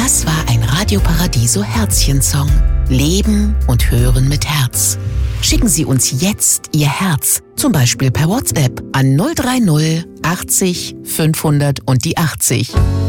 Das war ein Radio Paradiso Herzchen-Song. Leben und Hören mit Herz. Schicken Sie uns jetzt Ihr Herz, zum Beispiel per WhatsApp an 030 80 500 und die 80.